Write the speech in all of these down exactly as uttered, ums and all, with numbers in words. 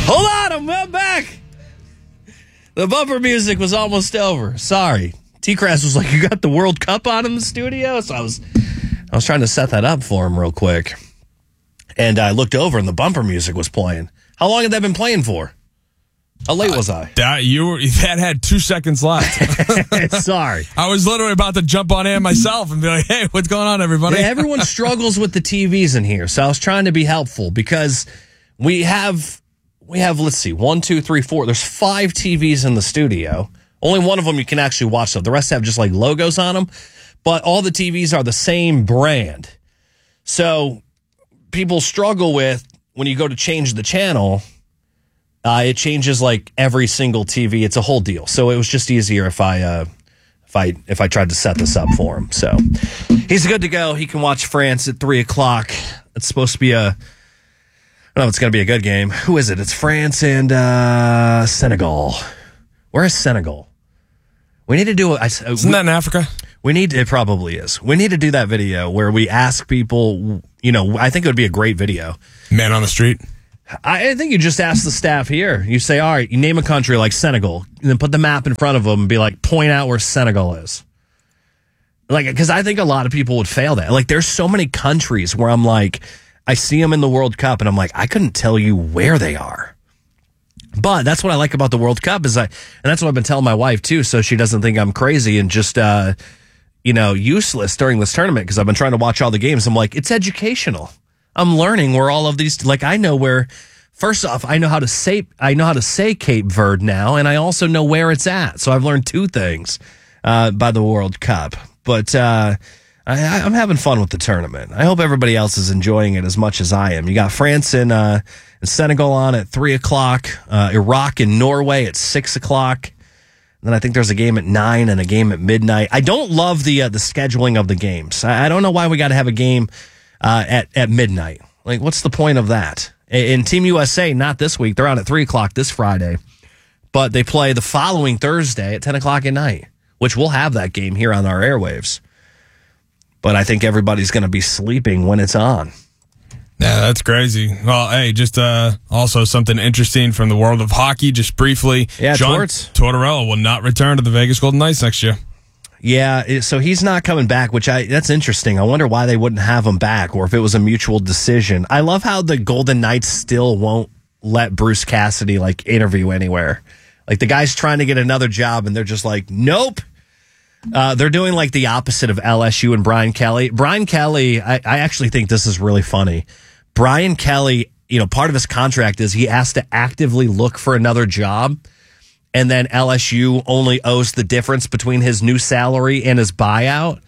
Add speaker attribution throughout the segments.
Speaker 1: Hold on, I'm well back. The bumper music was almost over. Sorry. T-Crass was like, you got the World Cup on in the studio? So I was I was trying to set that up for him real quick. And I looked over and the bumper music was playing. How long had that been playing for? How late was I?
Speaker 2: Uh, that, you were, that had two seconds left.
Speaker 1: Sorry.
Speaker 2: I was literally about to jump on in myself and be like, hey, what's going on, everybody?
Speaker 1: Yeah, everyone struggles with the T Vs in here, so I was trying to be helpful because we have, we have let's see, one, two, three, four. There's five T Vs in the studio. Only one of them you can actually watch, though. The rest have just like logos on them, but all the T Vs are the same brand. So people struggle with when you go to change the channel. Uh, it changes like every single T V. It's a whole deal. So it was just easier if I, uh, if I, if I tried to set this up for him. So he's good to go. He can watch France at three o'clock. It's supposed to be a, I don't know if it's going to be a good game. Who is it? It's France and uh, Senegal. Where is Senegal? We need to do a, I,
Speaker 2: Isn't
Speaker 1: we,
Speaker 2: that in Africa?
Speaker 1: We need, it probably is. We need to do that video where we ask people, you know, I think it would be a great video.
Speaker 2: Man on the street.
Speaker 1: I think you just ask the staff here. You say, all right, you name a country like Senegal, and then put the map in front of them and be like, point out where Senegal is. Like, because I think a lot of people would fail that. Like, there's so many countries where I'm like, I see them in the World Cup, and I'm like, I couldn't tell you where they are. But that's what I like about the World Cup is I, and that's what I've been telling my wife too, so she doesn't think I'm crazy and just, uh, you know, useless during this tournament because I've been trying to watch all the games. I'm like, it's educational. I'm learning where all of these, like I know where, first off, I know how to say, I know how to say Cape Verde now, and I also know where it's at. So I've learned two things uh, by the World Cup. But uh, I, I'm having fun with the tournament. I hope everybody else is enjoying it as much as I am. You got France and, uh, and Senegal on at three o'clock, uh, Iraq and Norway at six o'clock. And then I think there's a game at nine and a game at midnight. I don't love the uh, the scheduling of the games. I, I don't know why we got to have a game Uh, at, at midnight. Like, what's the point of that? In Team U S A, not this week. They're on at three o'clock this Friday. But they play the following Thursday at ten o'clock at night, which we'll have that game here on our airwaves. But I think everybody's going to be sleeping when it's on.
Speaker 2: Yeah, that's crazy. Well, hey, just uh, also something interesting from the world of hockey, just briefly.
Speaker 1: Yeah,
Speaker 2: John
Speaker 1: Torts.
Speaker 2: Tortorella will not return to the Vegas Golden Knights next year.
Speaker 1: Yeah, so he's not coming back, which I that's interesting. I wonder why they wouldn't have him back or if it was a mutual decision. I love how the Golden Knights still won't let Bruce Cassidy like interview anywhere. Like the guy's trying to get another job and they're just like, nope. Uh, they're doing like the opposite of L S U and Brian Kelly. Brian Kelly, I, I actually think this is really funny. Brian Kelly, you know, part of his contract is he has to actively look for another job. And then L S U only owes the difference between his new salary and his buyout.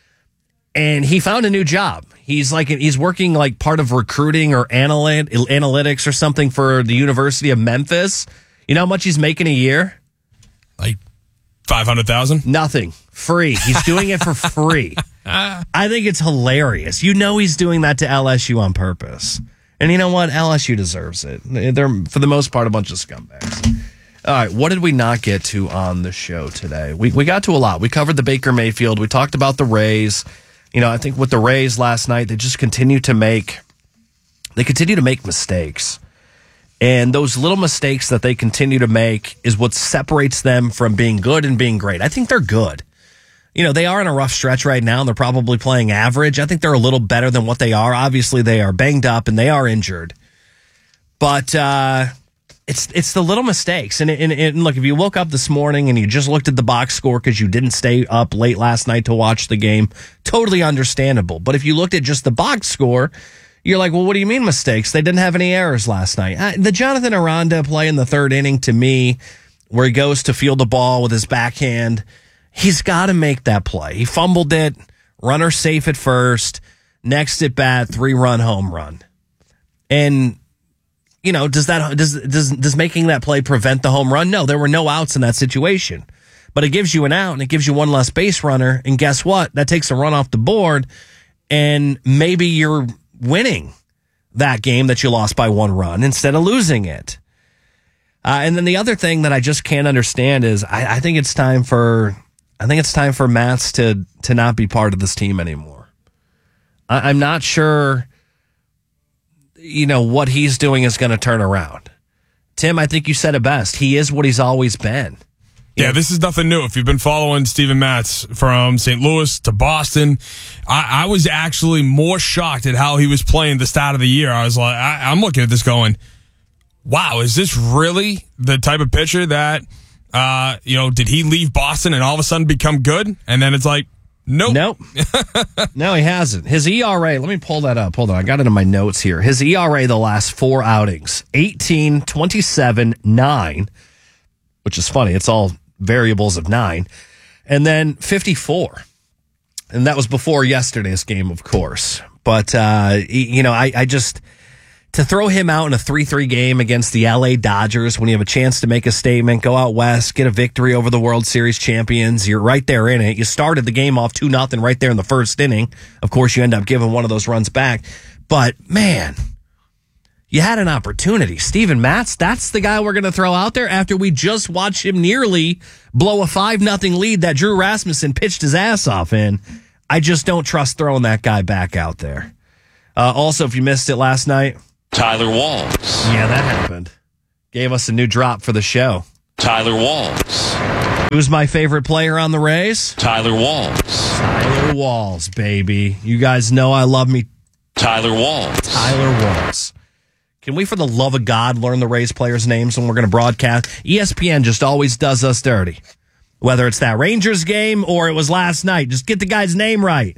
Speaker 1: And he found a new job. He's like, he's working like part of recruiting or analyt- analytics or something for the University of Memphis. You know how much he's making a year?
Speaker 2: Like five hundred thousand?
Speaker 1: Nothing. Free. He's doing it for free. I think it's hilarious. You know, he's doing that to L S U on purpose. And you know what? L S U deserves it. They're, for the most part, a bunch of scumbags. All right, what did we not get to on the show today? We we got to a lot. We covered the Baker Mayfield. We talked about the Rays. You know, I think with the Rays last night, they just continue to make they continue to make mistakes. And those little mistakes that they continue to make is what separates them from being good and being great. I think they're good. You know, they are in a rough stretch right now, and they're probably playing average. I think they're a little better than what they are. Obviously, they are banged up, and they are injured. But, uh... It's it's the little mistakes. And, and, and look, if you woke up this morning and you just looked at the box score because you didn't stay up late last night to watch the game, totally understandable. But if you looked at just the box score, you're like, well, what do you mean mistakes? They didn't have any errors last night. Uh, the Jonathan Aranda play in the third inning, to me, where he goes to field the ball with his backhand, he's got to make that play. He fumbled it, runner safe at first, next at bat, three-run home run. And you know, does that does does does making that play prevent the home run? No, there were no outs in that situation. But it gives you an out and it gives you one less base runner. And guess what? That takes a run off the board. And maybe you're winning that game that you lost by one run instead of losing it. Uh, and then the other thing that I just can't understand is I, I think it's time for I think it's time for Matz to to not be part of this team anymore. I, I'm not sure, you know, what he's doing is going to turn around. Tim, I think you said it best. He is what he's always been.
Speaker 2: Yeah, this is nothing new. If you've been following Steven Matz from Saint Louis to Boston, I, I was actually more shocked at how he was playing the start of the year. I was like, I, I'm looking at this going, wow, is this really the type of pitcher that, uh, you know, did he leave Boston and all of a sudden become good? And then it's like, nope.
Speaker 1: Nope. No, he hasn't. His E R A, let me pull that up. Hold on. I got it in my notes here. His E R A the last four outings, eighteen, twenty-seven, nine, which is funny. It's all variables of nine, and then fifty-four. And that was before yesterday's game, of course. But, uh, you know, I, I just, to throw him out in a three three game against the L A Dodgers when you have a chance to make a statement, go out west, get a victory over the World Series champions, you're right there in it. You started the game off two nothing right there in the first inning. Of course, you end up giving one of those runs back. But, man, you had an opportunity. Steven Matz, that's the guy we're going to throw out there after we just watched him nearly blow a five nothing lead that Drew Rasmussen pitched his ass off in. I just don't trust throwing that guy back out there. Uh, also, if you missed it last night,
Speaker 3: Tyler Walls.
Speaker 1: Yeah, that happened. Gave us a new drop for the show.
Speaker 3: Tyler Walls.
Speaker 1: Who's my favorite player on the Rays?
Speaker 3: Tyler Walls.
Speaker 1: Tyler Walls, baby. You guys know I love me.
Speaker 3: Tyler Walls.
Speaker 1: Tyler Walls. Can we, for the love of God, learn the Rays players' names when we're going to broadcast? E S P N just always does us dirty. Whether it's that Rangers game or it was last night, just get the guy's name right.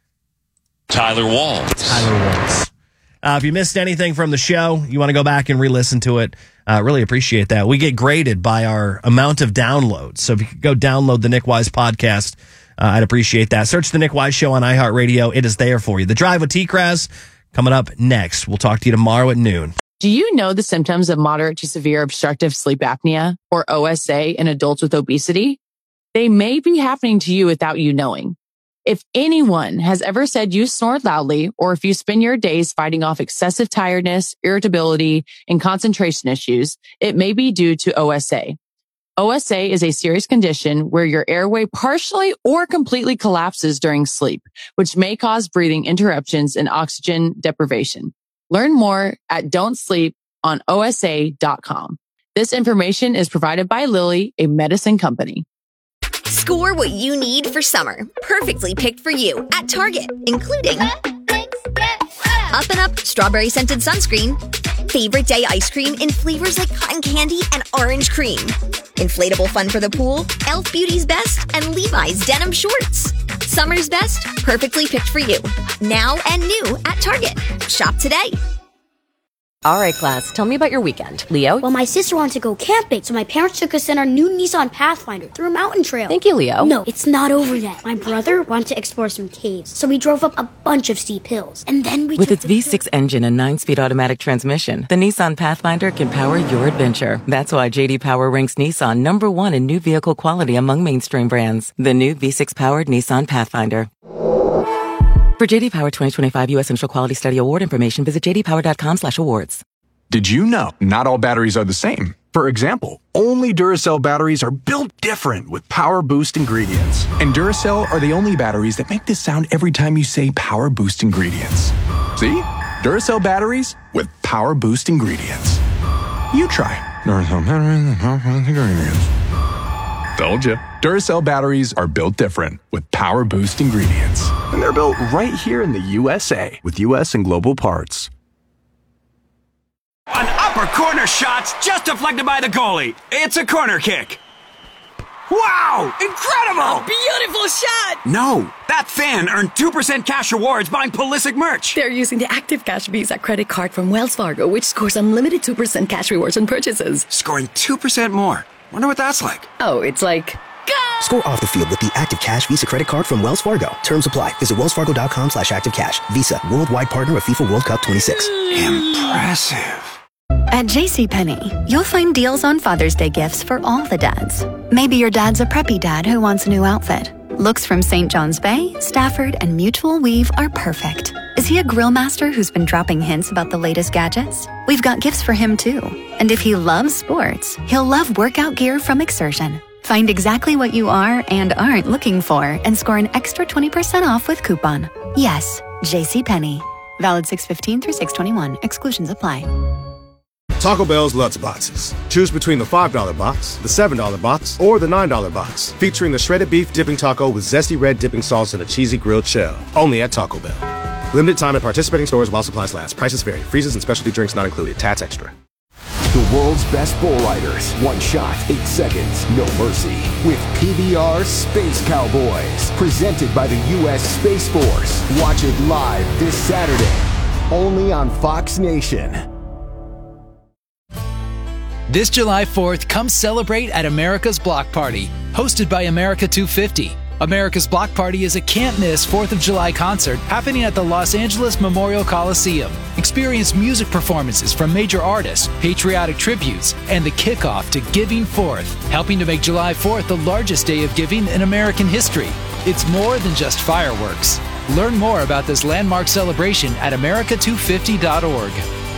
Speaker 3: Tyler Walls.
Speaker 1: Tyler Walls. Uh, if you missed anything from the show, you want to go back and re-listen to it, uh, really appreciate that. We get graded by our amount of downloads. So if you could go download the Nick Wise podcast, uh, I'd appreciate that. Search the Nick Wise Show on iHeartRadio. It is there for you. The Drive with T-Kraz coming up next. We'll talk to you tomorrow at noon.
Speaker 4: Do you know the symptoms of moderate to severe obstructive sleep apnea, or O S A, in adults with obesity? They may be happening to you without you knowing. If anyone has ever said you snore loudly, or if you spend your days fighting off excessive tiredness, irritability, and concentration issues, it may be due to O S A. O S A is a serious condition where your airway partially or completely collapses during sleep, which may cause breathing interruptions and oxygen deprivation. Learn more at don't sleep on O S A dot com. This information is provided by Lilly, a medicine company.
Speaker 5: Score what you need for summer, perfectly picked for you at Target, including Up and Up strawberry scented sunscreen, favorite day ice cream in flavors like cotton candy and orange cream, inflatable fun for the pool, Elf Beauty's Best, and Levi's denim shorts. Summer's best, perfectly picked for you. Now and new at Target. Shop today.
Speaker 6: All right, class, tell me about your weekend. Leo?
Speaker 7: Well, my sister wanted to go camping, so my parents took us in our new Nissan Pathfinder through a mountain trail.
Speaker 6: Thank you, Leo.
Speaker 7: No, it's not over yet. My brother wanted to explore some caves, so we drove up a bunch of steep hills. And then we
Speaker 8: With
Speaker 7: took
Speaker 8: its V six
Speaker 7: the-
Speaker 8: engine and nine-speed automatic transmission, the Nissan Pathfinder can power your adventure. That's why J D Power ranks Nissan number one in new vehicle quality among mainstream brands. The new V six-powered Nissan Pathfinder. For J D Power twenty twenty-five U S Initial Quality Study Award information, visit j d power dot com slash awards.
Speaker 9: Did you know not all batteries are the same? For example, only Duracell batteries are built different with Power Boost ingredients. And Duracell are the only batteries that make this sound every time you say Power Boost ingredients. See? Duracell batteries with Power Boost ingredients. You try. Duracell batteries with Power Boost ingredients. Told you. Duracell batteries are built different with Power Boost ingredients. And they're built right here in the U S A with U S and global parts.
Speaker 10: An upper corner shot's just deflected by the goalie. It's a corner kick. Wow! Incredible!
Speaker 11: A beautiful shot!
Speaker 10: No, that fan earned two percent cash rewards buying Pulisic merch.
Speaker 11: They're using the Active Cash Visa credit card from Wells Fargo, which scores unlimited two percent cash rewards on purchases.
Speaker 10: Scoring two percent more. Wonder what that's like.
Speaker 11: Oh, it's like... Go!
Speaker 12: Score off the field with the Active Cash Visa credit card from Wells Fargo. Terms apply. Visit wells fargo dot com slash active cash. Visa, worldwide partner of FIFA World Cup twenty-six.
Speaker 10: Impressive.
Speaker 13: At JCPenney, you'll find deals on Father's Day gifts for all the dads. Maybe your dad's a preppy dad who wants a new outfit. Looks from Saint John's Bay, Stafford, and Mutual Weave are perfect. Is he a grill master who's been dropping hints about the latest gadgets? We've got gifts for him too. And if he loves sports, he'll love workout gear from Exertion. Find exactly what you are and aren't looking for and score an extra twenty percent off with coupon. Yes, JCPenney. Valid six fifteen through six twenty-one. Exclusions apply.
Speaker 14: Taco Bell's Lutz Boxes. Choose between the five dollar box, the seven dollar box, or the nine dollar box, featuring the shredded beef dipping taco with zesty red dipping sauce and a cheesy grilled shell. Only at Taco Bell. Limited time at participating stores while supplies last. Prices vary. Freezes and specialty drinks not included. Tats extra.
Speaker 15: The world's best bull riders. One shot, eight seconds, no mercy. With P B R Space Cowboys. Presented by the U S Space Force. Watch it live this Saturday. Only on Fox Nation.
Speaker 16: This July fourth, come celebrate at America's Block Party. Hosted by America two fifty. America's Block Party is a can't-miss fourth of July concert happening at the Los Angeles Memorial Coliseum. Experience music performances from major artists, patriotic tributes, and the kickoff to Giving Fourth, helping to make July fourth the largest day of giving in American history. It's more than just fireworks. Learn more about this landmark celebration at America two fifty dot org.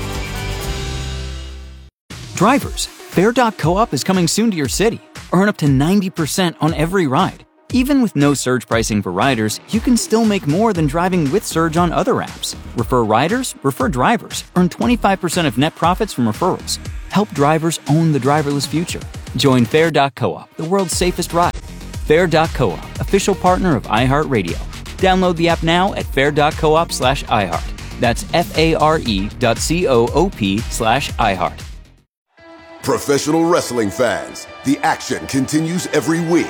Speaker 17: Drivers, Fare dot coop is coming soon to your city. Earn up to ninety percent on every ride. Even with no surge pricing for riders, you can still make more than driving with Surge on other apps. Refer riders, refer drivers. Earn twenty-five percent of net profits from referrals. Help drivers own the driverless future. Join Fare dot coop, the world's safest ride. Fare dot coop, official partner of iHeartRadio. Download the app now at fare dot coop slash iHeart. That's F-A-R-E dot C-O-O-P slash iHeart.
Speaker 18: Professional wrestling fans, the action continues every week.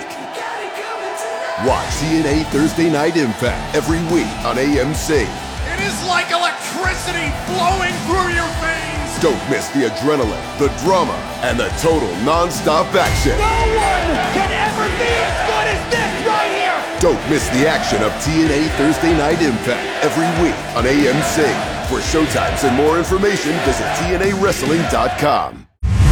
Speaker 18: Watch T N A Thursday Night Impact every week on A M C.
Speaker 19: It is like electricity flowing through your veins.
Speaker 18: Don't miss the adrenaline, the drama, and the total non-stop action.
Speaker 19: No one can ever be as good as this right here.
Speaker 18: Don't miss the action of T N A Thursday Night Impact every week on A M C. For showtimes and more information, visit T N A wrestling dot com.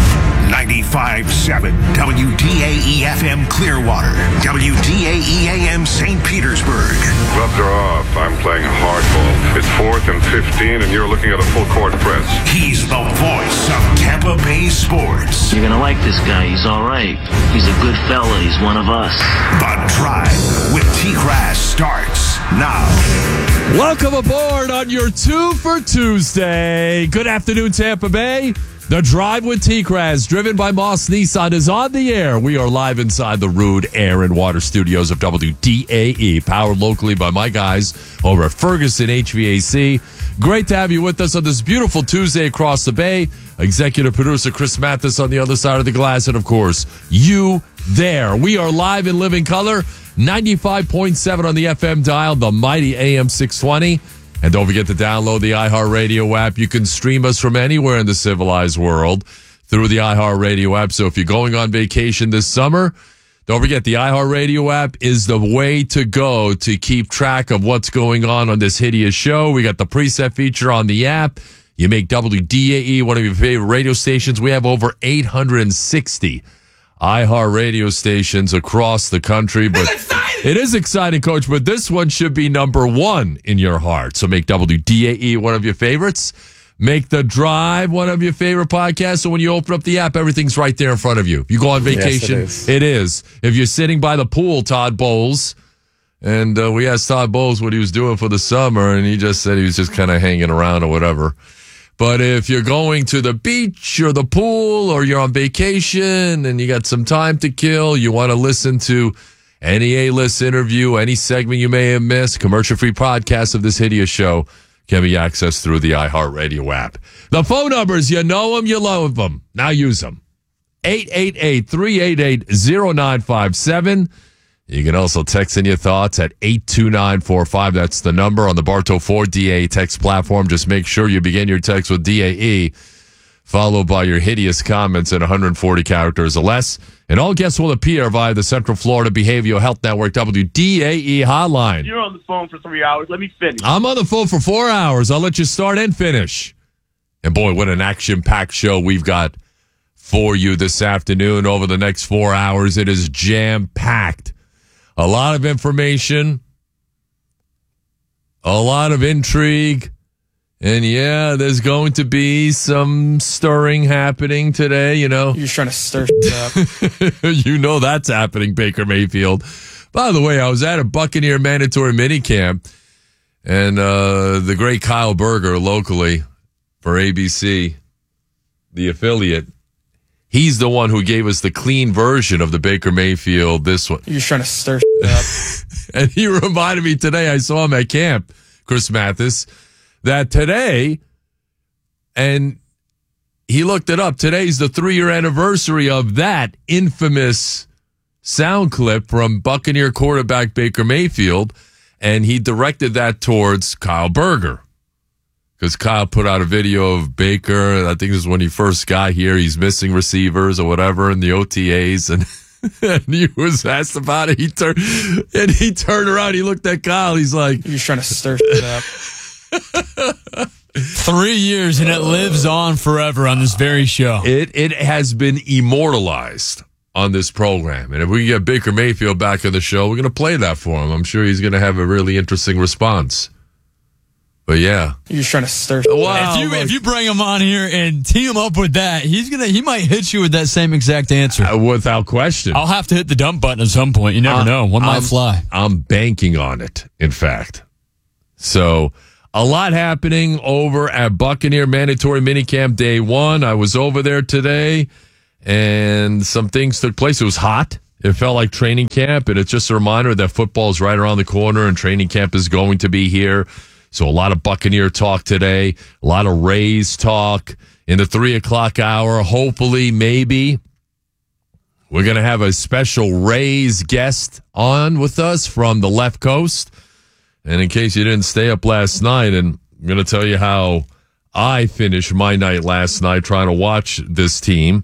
Speaker 20: ninety-five point seven W D A E F M Clearwater, W D A E A M Saint Petersburg.
Speaker 21: Gloves are off. I'm playing hardball. It's fourth and fifteen, and you're looking at a full court press.
Speaker 20: He's the voice of Tampa Bay sports.
Speaker 22: You're gonna like this guy. He's all right. He's a good fella. He's one of us.
Speaker 20: The Drive with T-Grass starts now.
Speaker 2: Welcome aboard on your Two for Tuesday. Good afternoon, Tampa Bay. The Drive with T-Kraz, driven by Moss Nissan, is on the air. We are live inside the Rude Air and Water Studios of W D A E, powered locally by my guys over at Ferguson H V A C. Great to have you with us on this beautiful Tuesday across the bay. Executive producer Chris Mathis on the other side of the glass, and of course, you there. We are live in living color, ninety-five point seven on the F M dial, the mighty A M six twenty. And don't forget to download the iHeartRadio app. You can stream us from anywhere in the civilized world through the iHeartRadio app. So if you're going on vacation this summer, don't forget the iHeartRadio app is the way to go to keep track of what's going on on this hideous show. We got the preset feature on the app. You make W D A E one of your favorite radio stations. We have over eight hundred sixty iHeartRadio stations across the country. But it is exciting, Coach, but this one should be number one in your heart. So make W D A E one of your favorites. Make The Drive one of your favorite podcasts. So when you open up the app, everything's right there in front of you. If you go on vacation,
Speaker 1: yes,
Speaker 2: it, is. it is. If you're sitting by the pool, Todd Bowles, and uh, we asked Todd Bowles what he was doing for the summer, and he just said he was just kind of hanging around or whatever. But if you're going to the beach or the pool or you're on vacation and you got some time to kill, you want to listen to any A-list interview, any segment you may have missed, commercial-free podcast of this hideous show can be accessed through the iHeartRadio app. The phone numbers, you know them, you love them. Now use them. eight eight eight, three eight eight, zero nine five seven. You can also text in your thoughts at eight two nine four five. That's the number on the Bartow four D A E text platform. Just make sure you begin your text with D A E, followed by your hideous comments in one hundred forty characters or less. And all guests will appear via the Central Florida Behavioral Health Network W D A E hotline.
Speaker 23: You're on the phone for three hours. Let me finish.
Speaker 2: I'm on the phone for four hours. I'll let you start and finish. And boy, what an action-packed show we've got for you this afternoon. Over the next four hours, it is jam-packed. A lot of information, a lot of intrigue, and yeah, there's going to be some stirring happening today, you know.
Speaker 23: You're just trying to stir shit up.
Speaker 2: You know that's happening, Baker Mayfield. By the way, I was at a Buccaneer mandatory minicamp, and uh, the great Kyle Berger locally for A B C
Speaker 3: the affiliate, he's the one who gave us the clean version of the Baker Mayfield, this one.
Speaker 23: You're just trying to stir shit up.
Speaker 3: And he reminded me today, I saw him at camp, Chris Mathis, that today, and he looked it up, today's the three-year anniversary of that infamous sound clip from Buccaneer quarterback Baker Mayfield, and he directed that towards Kyle Berger. Because Kyle put out a video of Baker, I think this is when he first got here, he's missing receivers or whatever in the O T As, and, and he was asked about it. He turned and he turned around, he looked at Kyle, he's like,
Speaker 23: You're just trying to stir shit up.
Speaker 4: Three years, and it lives on forever on this very show.
Speaker 3: It it has been immortalized on this program. And if we can get Baker Mayfield back on the show, we're going to play that for him. I'm sure he's going to have a really interesting response. But yeah.
Speaker 23: You're just trying to stir shit
Speaker 4: wow,
Speaker 23: up.
Speaker 4: If you, if you bring him on here and tee him up with that, he's gonna he might hit you with that same exact answer.
Speaker 3: Uh, without question.
Speaker 4: I'll have to hit the dump button at some point. You never uh, know. One
Speaker 3: I'm,
Speaker 4: might fly.
Speaker 3: I'm banking on it, in fact. So, a lot happening over at Buccaneer Mandatory Minicamp Day one. I was over there today, and some things took place. It was hot. It felt like training camp, and it's just a reminder that football is right around the corner, and training camp is going to be here. So a lot of Buccaneer talk today, a lot of Rays talk in the three o'clock hour. Hopefully, maybe, we're going to have a special Rays guest on with us from the left coast. And in case you didn't stay up last night, and I'm going to tell you how I finished my night last night trying to watch this team.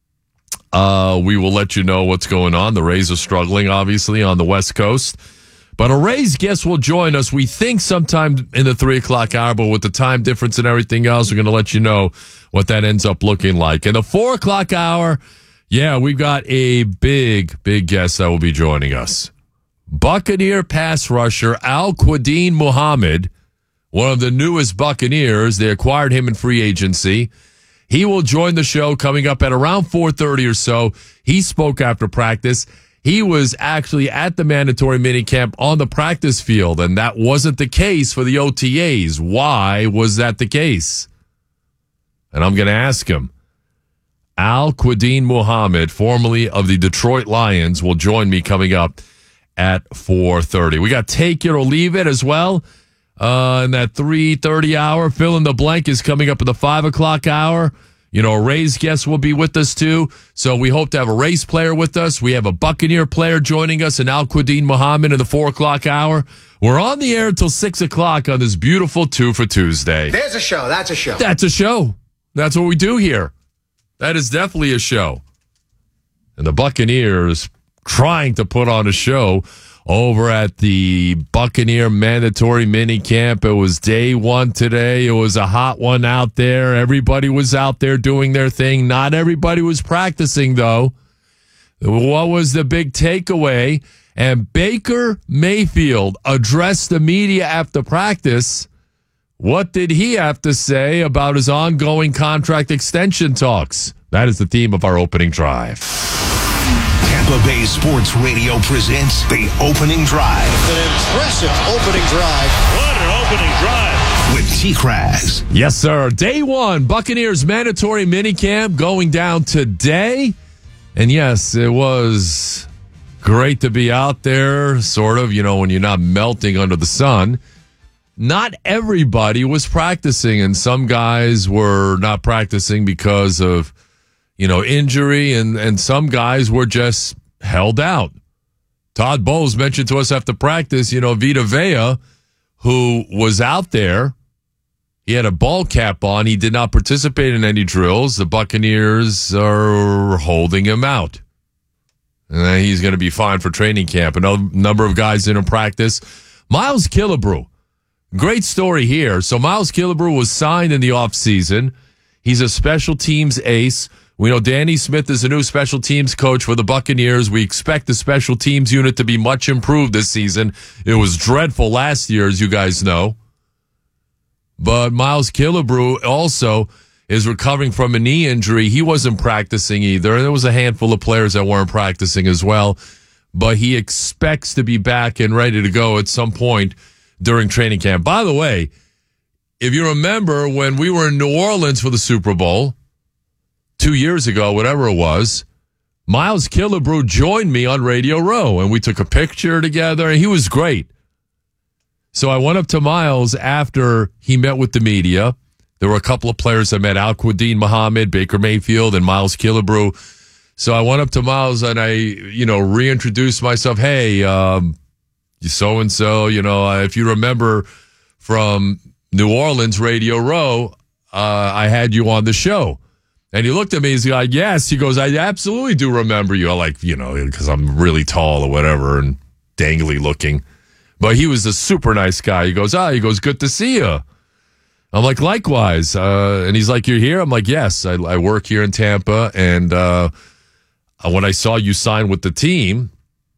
Speaker 3: Uh, we will let you know what's going on. The Rays are struggling, obviously, on the West Coast. But a Rays guest will join us, we think, sometime in the three o'clock hour. But with the time difference and everything else, we're going to let you know what that ends up looking like. In the four o'clock hour, yeah, we've got a big, big guest that will be joining us. Buccaneer pass rusher Al-Quadin Muhammad, one of the newest Buccaneers. They acquired him in free agency. He will join the show coming up at around four thirty or so. He spoke after practice. He was actually at the mandatory minicamp on the practice field, and that wasn't the case for the O T As. Why was that the case? And I'm going to ask him. Al-Quadin Muhammad, formerly of the Detroit Lions, will join me coming up at four thirty. We got Take It or Leave It as well uh, in that three thirty hour. Fill in the blank is coming up in the five o'clock hour. You know, a Rays guest will be with us too. So we hope to have a Rays player with us. We have a Buccaneer player joining us, and Al-Quadin Muhammad in the four o'clock hour. We're on the air until six o'clock on this beautiful Two for Tuesday.
Speaker 5: There's a show. That's a show.
Speaker 3: That's a show. That's what we do here. That is definitely a show. And the Buccaneers trying to put on a show over at the Buccaneer Mandatory Minicamp. It was day one today. It was a hot one out there. Everybody was out there doing their thing. Not everybody was practicing, though. What was the big takeaway? And Baker Mayfield addressed the media after practice. What did he have to say about his ongoing contract extension talks? That is the theme of our opening drive.
Speaker 20: Tampa Bay Sports Radio presents the opening drive.
Speaker 24: An impressive opening drive.
Speaker 20: What an opening drive. With T-Kraz.
Speaker 3: Yes, sir. Day one, Buccaneers mandatory minicamp going down today. And yes, it was great to be out there, sort of, you know, when you're not melting under the sun. Not everybody was practicing, and some guys were not practicing because of, you know, injury, and, and some guys were just held out. Todd Bowles mentioned to us after practice, you know, Vita Vea, who was out there, he had a ball cap on. He did not participate in any drills. The Buccaneers are holding him out. And he's going to be fine for training camp. Another number of guys in practice. Miles Killebrew, great story here. So Miles Killebrew was signed in the offseason. He's a special teams ace. We know Danny Smith is a new special teams coach for the Buccaneers. We expect the special teams unit to be much improved this season. It was dreadful last year, as you guys know. But Miles Killebrew also is recovering from a knee injury. He wasn't practicing either. And there was a handful of players that weren't practicing as well. But he expects to be back and ready to go at some point during training camp. By the way, if you remember when we were in New Orleans for the Super Bowl, two years ago, whatever it was, Miles Killebrew joined me on Radio Row, and we took a picture together, and he was great. So I went up to Miles after he met with the media. There were a couple of players I met, Al-Quadin Muhammad, Baker Mayfield, and Miles Killebrew. So I went up to Miles, and I, you know, reintroduced myself. Hey, um, so-and-so, you know, if you remember from New Orleans Radio Row, uh, I had you on the show. And he looked at me, he's like, yes. He goes, I absolutely do remember you. I like, you know, because I'm really tall or whatever and dangly looking. But he was a super nice guy. He goes, ah, he goes, good to see you. I'm like, likewise. Uh, and he's like, you're here? I'm like, yes, I, I work here in Tampa. And uh, when I saw you sign with the team,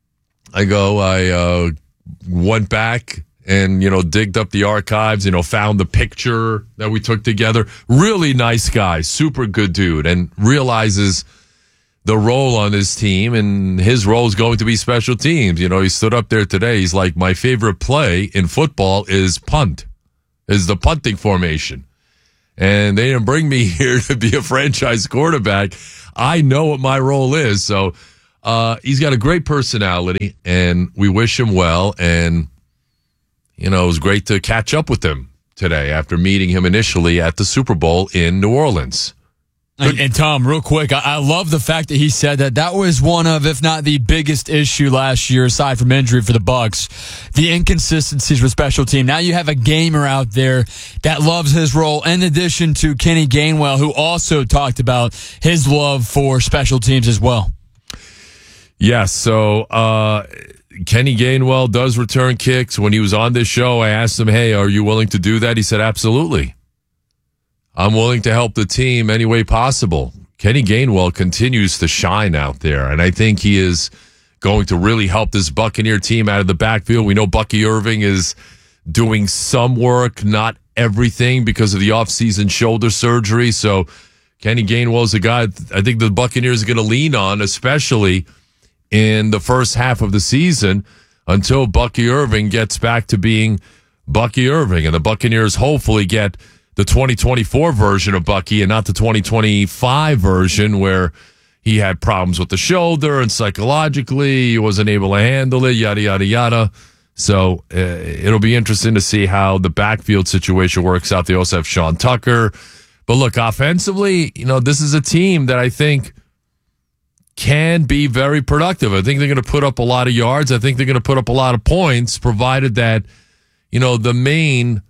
Speaker 3: I go, I uh, went back and, you know, digged up the archives, you know, found the picture that we took together. Really nice guy, super good dude, and realizes the role on his team, and his role is going to be special teams. You know, he stood up there today. He's like, my favorite play in football is punt, is the punting formation. And they didn't bring me here to be a franchise quarterback. I know what my role is. So uh, he's got a great personality, and we wish him well. And you know, it was great to catch up with him today after meeting him initially at the Super Bowl in New Orleans.
Speaker 4: And, and Tom, real quick, I, I love the fact that he said that that was one of, if not the biggest issue last year, aside from injury for the Bucs, the inconsistencies with special team. Now you have a gamer out there that loves his role, in addition to Kenny Gainwell, who also talked about his love for special teams as well.
Speaker 3: Yes, so uh, Kenny Gainwell does return kicks. When he was on this show, I asked him, hey, are you willing to do that? He said, absolutely. I'm willing to help the team any way possible. Kenny Gainwell continues to shine out there, and I think he is going to really help this Buccaneer team out of the backfield. We know Bucky Irving is doing some work, not everything, because of the offseason shoulder surgery. So Kenny Gainwell is a guy I think the Buccaneers are going to lean on, especially in the first half of the season, until Bucky Irving gets back to being Bucky Irving, and the Buccaneers hopefully get the twenty twenty-four version of Bucky and not the twenty twenty-five version where he had problems with the shoulder and psychologically he wasn't able to handle it, yada, yada, yada. So uh, it'll be interesting to see how the backfield situation works out. They also have Sean Tucker. But look, offensively, you know, this is a team that I think can be very productive. I think they're going to put up a lot of yards. I think they're going to put up a lot of points, provided that, you know, the main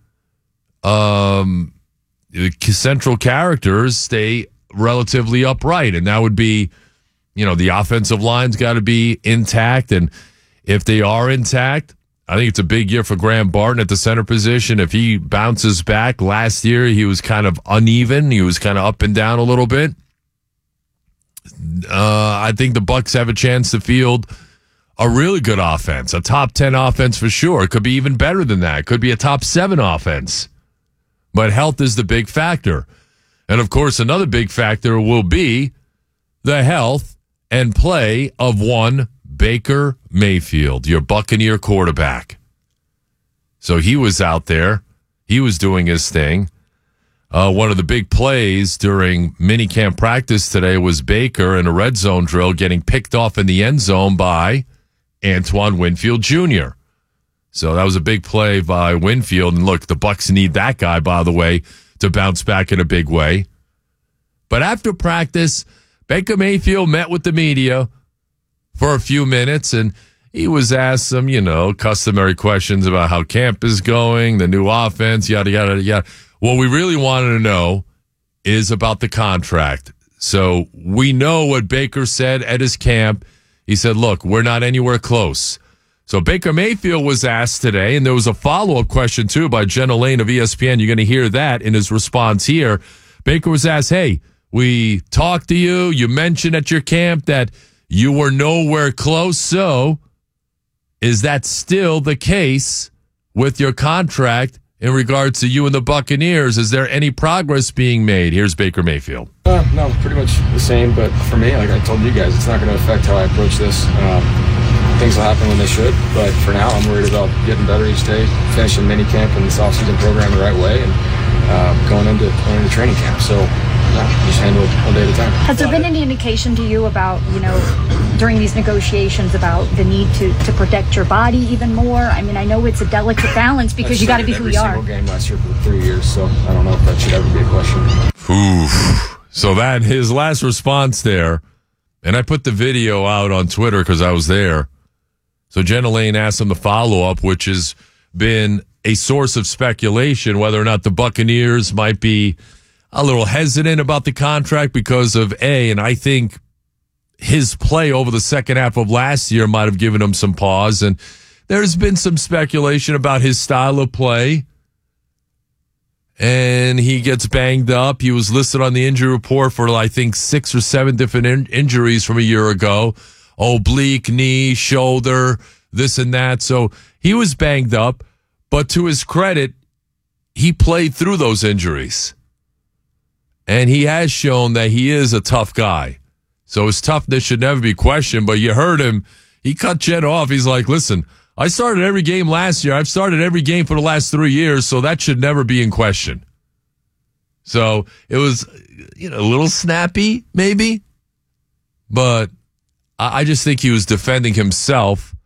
Speaker 3: um, central characters stay relatively upright. And that would be, you know, the offensive line's got to be intact. And if they are intact, I think it's a big year for Graham Barton at the center position. If he bounces back, last year he was kind of uneven. He was kind of up and down a little bit. Uh, I think the Bucs have a chance to field a really good offense, a top ten offense for sure. It could be even better than that. It could be a top seven offense. But health is the big factor. And, of course, another big factor will be the health and play of one Baker Mayfield, your Buccaneer quarterback. So he was out there. He was doing his thing. Uh, one of the big plays during minicamp practice today was Baker in a red zone drill getting picked off in the end zone by Antoine Winfield Junior So that was a big play by Winfield. And look, the Bucs need that guy, by the way, to bounce back in a big way. But after practice, Baker Mayfield met with the media for a few minutes, and he was asked some, you know, customary questions about how camp is going, the new offense, yada, yada, yada. What we really wanted to know is about the contract. So we know what Baker said at his camp. He said, look, we're not anywhere close. So Baker Mayfield was asked today, and there was a follow-up question, too, by Jenna Lane of E S P N. You're going to hear that in his response here. Baker was asked, hey, we talked to you. You mentioned at your camp that you were nowhere close. So is that still the case with your contract in regards to you and the Buccaneers? Is there any progress being made? Here's Baker Mayfield.
Speaker 23: Uh, no, pretty much the same. But for me, like I told you guys, it's not going to affect how I approach this. Um, things will happen when they should. But for now, I'm worried about getting better each day, finishing minicamp and this offseason program the right way, and uh, going into going into training camp. So yeah, just handle it one day at a time.
Speaker 5: Has there been any indication to you about, you know, during these negotiations about the need to, to protect your body even more? I mean, I know it's a delicate balance because
Speaker 23: I've
Speaker 5: you got to be who
Speaker 23: every
Speaker 5: you are.
Speaker 23: single game last year for three years, so I don't know if that should ever be a question.
Speaker 3: Oof. So that his last response there, and I put the video out on Twitter because I was there. So Jenna Lane asked him the follow-up, which has been a source of speculation whether or not the Buccaneers might be a little hesitant about the contract because of A, and I think his play over the second half of last year might have given him some pause, and there's been some speculation about his style of play, and he gets banged up. He was listed on the injury report for, I think, six or seven different in- injuries from a year ago. Oblique, knee, shoulder, this and that. So he was banged up, but to his credit, he played through those injuries. And he has shown that he is a tough guy. So his toughness should never be questioned, but you heard him. He cut Jen off. He's like, listen, I started every game last year. I've started every game for the last three years, so that should never be in question. So it was, you know, a little snappy, maybe, but I just think he was defending himself